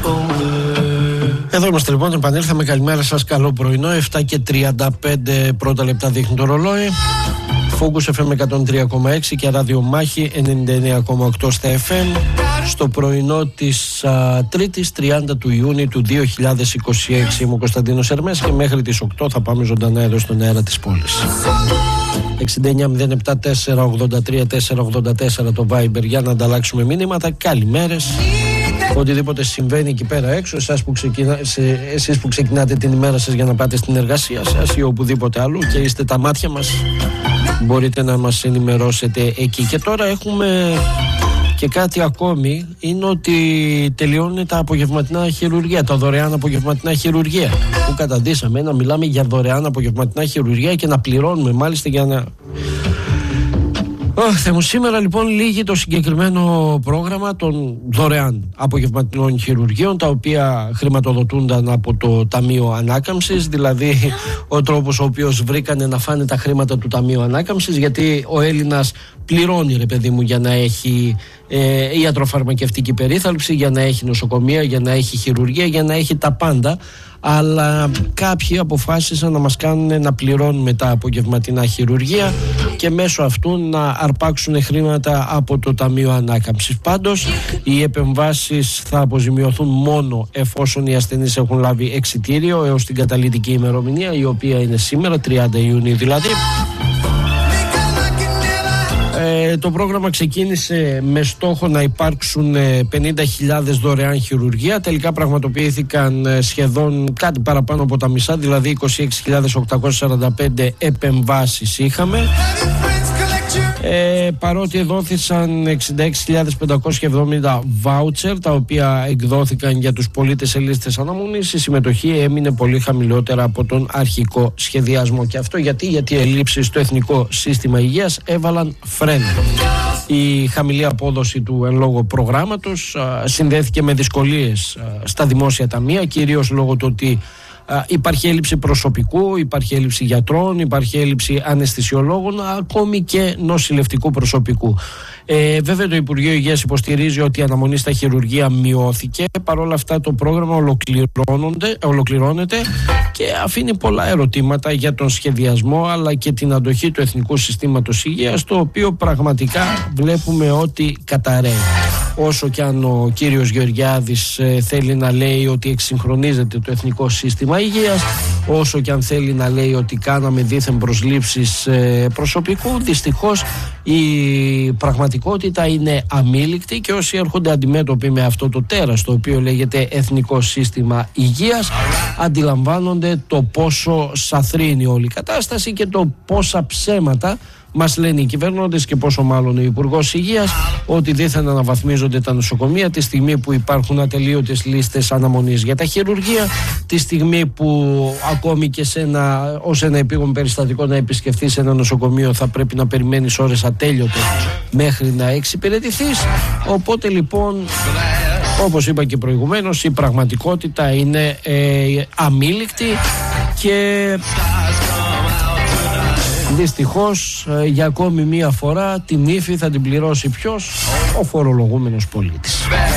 Εδώ είμαστε λοιπόν, επανήλθαμε. Καλημέρα σας, καλό πρωινό. 7:35 πρώτα λεπτά δείχνει το ρολόι. Focus FM 103,6 και ραδιομάχη 99,8 στα FM. Στο πρωινό της Τρίτης 30 του Ιούνιου του 2026. Είμαι ο Κωνσταντίνος Ερμές και μέχρι τις 8 θα πάμε ζωντανά εδώ στον αέρα της πόλης. 69-074-83-484 το Viber για να ανταλλάξουμε μήνυματα. Καλημέρες. Οτιδήποτε συμβαίνει εκεί πέρα έξω, εσείς που ξεκινάτε την ημέρα σας για να πάτε στην εργασία σας ή οπουδήποτε αλλού και είστε τα μάτια μας, μπορείτε να μας ενημερώσετε εκεί. Και τώρα έχουμε και κάτι ακόμη, είναι ότι τελειώνουν τα απογευματινά χειρουργία, τα δωρεάν απογευματινά χειρουργία που καταντήσαμε να μιλάμε για δωρεάν απογευματινά χειρουργία και να πληρώνουμε μάλιστα για να... Σήμερα λοιπόν λύγει το συγκεκριμένο πρόγραμμα των δωρεάν απογευματινών χειρουργείων, τα οποία χρηματοδοτούνταν από το Ταμείο Ανάκαμψης, δηλαδή ο τρόπος ο οποίος βρήκανε να φάνε τα χρήματα του Ταμείου Ανάκαμψης, γιατί ο Έλληνας πληρώνει, ρε παιδί μου, για να έχει ιατροφαρμακευτική περίθαλψη, για να έχει νοσοκομεία, για να έχει χειρουργία, για να έχει τα πάντα. Αλλά κάποιοι αποφάσισαν να μας κάνουν να πληρώνουμε τα απογευματινά χειρουργία και μέσω αυτού να αρπάξουν χρήματα από το Ταμείο Ανάκαμψης. Πάντως οι επεμβάσεις θα αποζημιωθούν μόνο εφόσον οι ασθενείς έχουν λάβει εξιτήριο έως την καταλυτική ημερομηνία, η οποία είναι σήμερα, 30 Ιουνίου δηλαδή. Το πρόγραμμα ξεκίνησε με στόχο να υπάρξουν 50.000 δωρεάν χειρουργία. Τελικά πραγματοποιήθηκαν σχεδόν κάτι παραπάνω από τα μισά, δηλαδή 26.845 επεμβάσεις είχαμε. Παρότι δόθησαν 66.570 βάουτσερ, τα οποία εκδόθηκαν για τους πολίτες σε λίστες αναμονής, η συμμετοχή έμεινε πολύ χαμηλότερα από τον αρχικό σχεδιασμό. Και αυτό γιατί οι ελλείψεις στο Εθνικό Σύστημα Υγείας έβαλαν φρένο. Η χαμηλή απόδοση του εν λόγω προγράμματος συνδέθηκε με δυσκολίες στα δημόσια ταμεία, κυρίως λόγω του ότι υπάρχει έλλειψη προσωπικού, υπάρχει έλλειψη γιατρών, υπάρχει έλλειψη αναισθησιολόγων, ακόμη και νοσηλευτικού προσωπικού. Βέβαια το Υπουργείο Υγείας υποστηρίζει ότι η αναμονή στα χειρουργεία μειώθηκε. Παρ' όλα αυτά το πρόγραμμα ολοκληρώνεται και αφήνει πολλά ερωτήματα για τον σχεδιασμό αλλά και την αντοχή του Εθνικού Συστήματος Υγείας, το οποίο πραγματικά βλέπουμε ότι καταραίει. Όσο και αν ο κύριος Γεωργιάδης θέλει να λέει ότι εξυγχρονίζεται το Εθνικό Σύστημα Υγείας, όσο και αν θέλει να λέει ότι κάναμε δήθεν προσλήψεις προσωπικού, δυστυχώς η πραγματικότητα είναι αμήλικτη και όσοι έρχονται αντιμέτωποι με αυτό το τέρας, το οποίο λέγεται Εθνικό Σύστημα Υγείας, αντιλαμβάνονται το πόσο σαθρή είναι όλη η κατάσταση και το πόσα ψέματα μας λένε οι κυβερνώντες και πόσο μάλλον ο Υπουργός Υγείας, ότι δήθεν αναβαθμίζονται τα νοσοκομεία τη στιγμή που υπάρχουν ατελείωτες λίστες αναμονής για τα χειρουργεία, τη στιγμή που ακόμη και ως ένα επίγον περιστατικό να επισκεφθείς ένα νοσοκομείο θα πρέπει να περιμένεις ώρες ατέλειωτες μέχρι να εξυπηρετηθείς. Οπότε λοιπόν, όπως είπα και προηγουμένως, η πραγματικότητα είναι αμήλικτη και δυστυχώς για ακόμη μία φορά την ύφη θα την πληρώσει ποιος? Ο φορολογούμενος πολίτης.